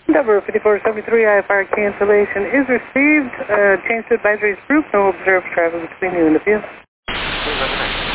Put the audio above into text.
Number 5473, IFR cancellation is received. Change to advisory is approved. No observed travel between you and the field.